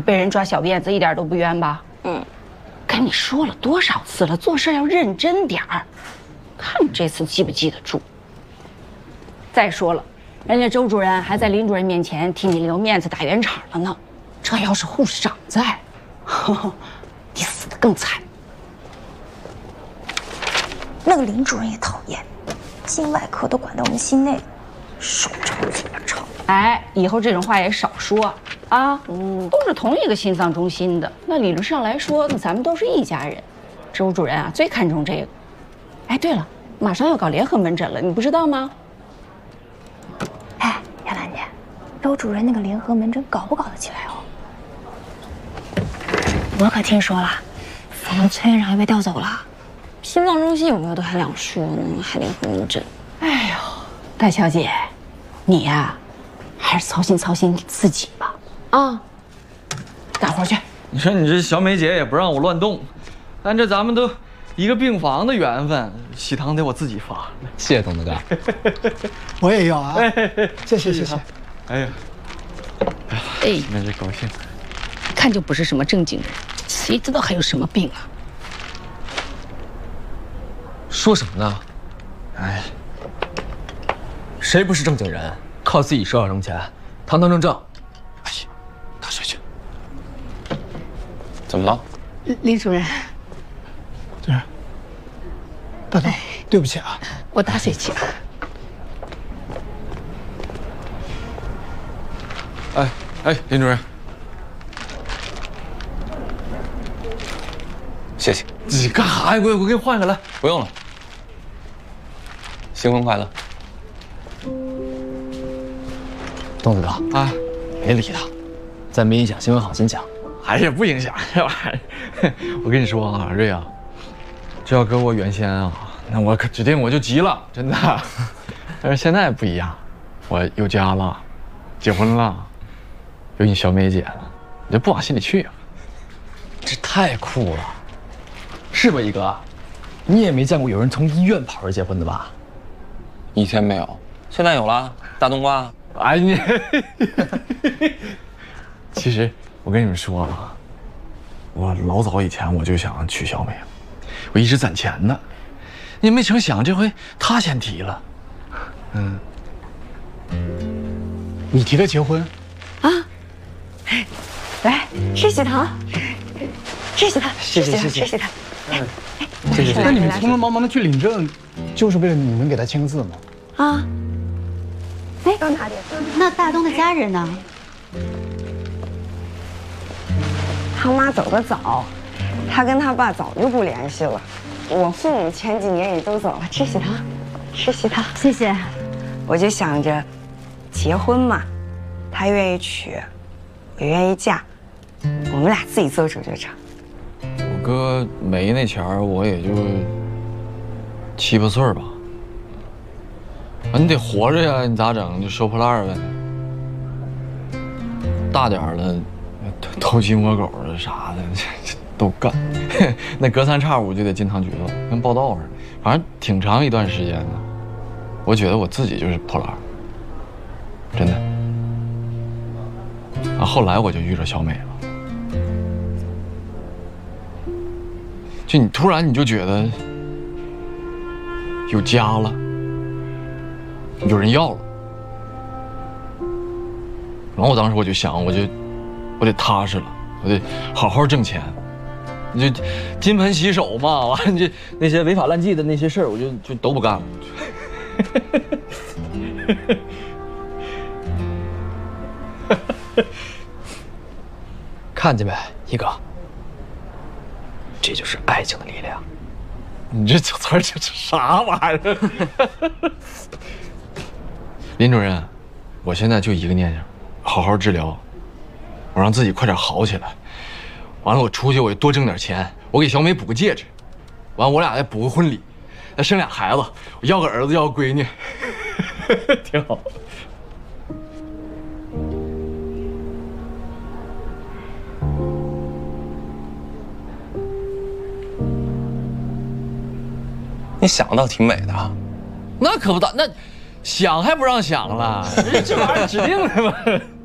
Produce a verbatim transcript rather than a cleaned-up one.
被人抓小辫子一点都不冤吧？嗯，跟你说了多少次了，做事要认真点儿。看你这次记不记得住。再说了，人家周主任还在林主任面前替你留面子打圆场了呢。这要是护士长在，呵呵，你死得更惨。 那个林主任也讨厌，心外科都管到我们心内了，手抄手抄。 哎，以后这种话也少说啊。嗯，都是同一个心脏中心的，那理论上来说，那咱们都是一家人。周主任啊，最看重这个。哎，对了，马上要搞联合门诊了，你不知道吗？ 哎，亚兰姐，周主任那个联合门诊搞不搞得起来哦？我可听说了，咱们崔院长也被调走了。心脏中心有没有都还两说呢，还联合门诊。 哎呦，大小姐，你呀、啊，还是操心操心你自己吧。啊，干活去。 你说你这小美姐也不让我乱动，但这咱们都一个病房的缘分，喜糖得我自己发。 谢谢董子哥， 我也要啊！谢谢谢谢。 哎呀， 哎， 那这高兴， 一看就不是什么正经人，谁知道还有什么病啊？ 说什么呢？哎，谁不是正经人？靠自己手脚挣钱，堂堂正正。 哎呀，打水去。 怎么了？ 林主任， 这是大东，对不起啊， 我打水去。 哎哎，林主任， 谢谢。 你干啥呀？我我给你换个来。 不用了。新婚快乐，东子哥啊，别理他，再没影响新闻好心情。 哎呀，不影响这玩意儿。我跟你说啊，瑞啊，这要搁我原先啊，那我可指定我就急了，真的。但是现在不一样，我有家了，结婚了，有你小美姐了，你就不往心里去啊。 这太酷了，是吧，一哥？你也没见过有人从医院跑着结婚的吧？ 以前没有，现在有了。大冬瓜， 哎你，其实我跟你们说啊，我老早以前我就想娶小美，我一直攒钱呢，你没成想这回她先提了。嗯， 你提的结婚啊？来，吃喜糖，吃喜糖， 谢谢谢谢吃喜糖。 谢谢谢谢。 那你们匆匆忙忙的去领证，就是为了你们给他签字吗？ 啊。哎，刚拿点。 那大东的家人呢？ 他妈走得早，他跟他爸早就不联系了。我父母前几年也都走了。吃喜糖，吃喜糖。 谢谢。 我就想着，结婚嘛，他愿意娶，我愿意嫁，我们俩自己做主就成。 我哥没那前儿，我也就七八岁吧。啊，你得活着呀，你咋整？就收破烂呗。大点儿的，偷鸡摸狗的啥的，这都干。那隔三差五就得进趟局子，跟报道似的。反正挺长一段时间的。我觉得我自己就是破烂，真的。啊，后来我就遇着小美了。就你突然你就觉得有家了。有人要了，然后我当时我就想，我就我得踏实了，我得好好挣钱，你就金盆洗手嘛，完了就那些违法乱纪的那些事儿，我就就都不干了。 看见没，一哥？这就是爱情的力量。 你这词儿这这啥玩意儿？林主任，我现在就一个念想，好好治疗，我让自己快点好起来。完了，我出去我就多挣点钱，我给小美补个戒指，完我俩再补个婚礼，再生俩孩子，我要个儿子要个闺女，挺好。 你想的倒挺美的。 那可不大，那想还不让想了，这这玩意儿指定的嘛。